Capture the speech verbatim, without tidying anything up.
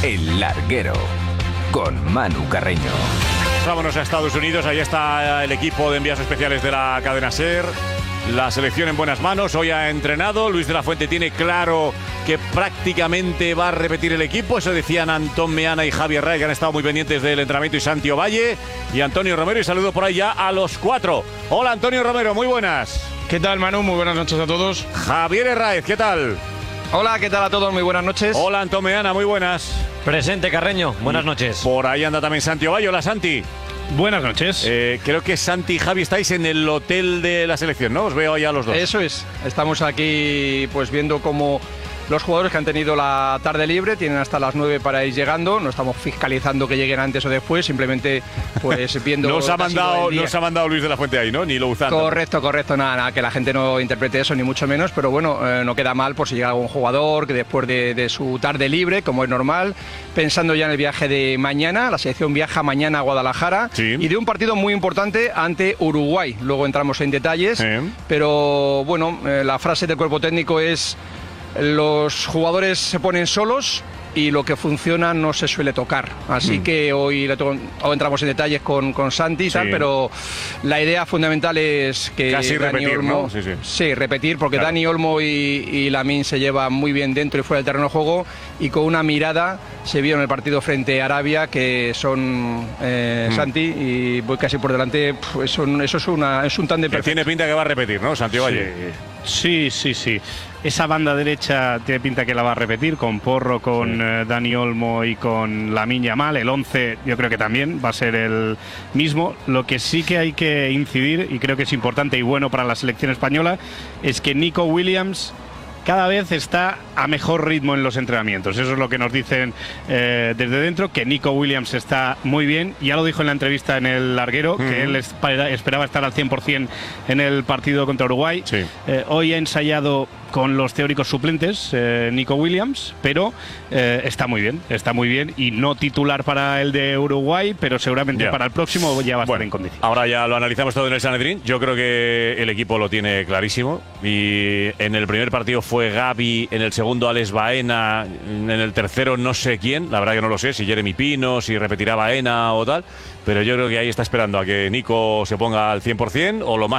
El Larguero, con Manu Carreño. Vámonos a Estados Unidos, ahí está el equipo de envíos especiales de la cadena SER. La selección en buenas manos, hoy ha entrenado. Luis de la Fuente tiene claro que prácticamente va a repetir el equipo. Eso decían Antón Meana y Javier Ray, que han estado muy pendientes del entrenamiento, y Santi Ovalle y Antonio Romero. Y saludo por ahí ya a los cuatro. Hola Antonio Romero, muy buenas. ¿Qué tal, Manu? Muy buenas noches a todos. Javier Herráez, ¿qué tal? Hola, ¿qué tal a todos? Muy buenas noches. Hola Antón Meana, muy buenas. Presente, Carreño, buenas noches. Por ahí anda también Santi Ovalle. Hola Santi. Buenas noches. Eh, creo que Santi y Javi estáis en el hotel de la selección, ¿no? Os veo ahí a los dos. Eso es. Estamos aquí pues viendo cómo los jugadores que han tenido la tarde libre tienen hasta las nueve para ir llegando. No estamos fiscalizando que lleguen antes o después, simplemente pues viendo. Nos ha mandado, nos ha mandado Luis de la Fuente ahí, ¿no? Ni lo usando. Correcto, correcto. Nada, nada, que la gente no interprete eso, ni mucho menos. Pero bueno, eh, no queda mal por si llega algún jugador que después de, de su tarde libre, como es normal, pensando ya en el viaje de mañana. La selección viaja mañana a Guadalajara. Sí. Y de un partido muy importante ante Uruguay. Luego entramos en detalles. Sí. Pero bueno, eh, la frase del cuerpo técnico es: los jugadores se ponen solos y lo que funciona no se suele tocar. Así mm. que hoy, le hoy entramos en detalles con, con Santi y sí. tal, pero la idea fundamental es que casi Dani repetir, Olmo, ¿no? Sí, sí. sí, repetir, porque claro. Dani Olmo y, y Lamine se llevan muy bien dentro y fuera del terreno de juego, y con una mirada se vio en el partido frente a Arabia que son eh, mm. Santi y voy casi por delante. Pues son, eso es, una, es un tándem que perfecto. Tiene pinta que va a repetir, ¿no, Santi Ovalle? Sí, sí, sí. Esa banda derecha tiene pinta que la va a repetir, con Porro, con sí. eh, Dani Olmo y con Lamine Yamal. El once yo creo que también va a ser el mismo. Lo que sí que hay que incidir, y creo que es importante y bueno para la selección española, es que Nico Williams cada vez está a mejor ritmo en los entrenamientos. Eso es lo que nos dicen eh, desde dentro, que Nico Williams está muy bien. Ya lo dijo en la entrevista en el Larguero, mm-hmm. que él espera, esperaba estar al cien por cien en el partido contra Uruguay. Sí. Eh, hoy ha ensayado con los teóricos suplentes, eh, Nico Williams, pero eh, está muy bien, está muy bien, y no titular para el de Uruguay, pero seguramente yeah. para el próximo ya va a bueno, estar en condición. Ahora ya lo analizamos todo en el Sanedrín. Yo creo que el equipo lo tiene clarísimo, y en el primer partido fue Gavi, en el segundo Alex Baena, en el tercero no sé quién, la verdad que no lo sé, si Jeremy Pino, si repetirá Baena o tal, pero yo creo que ahí está esperando a que Nico se ponga al cien por cien o lo más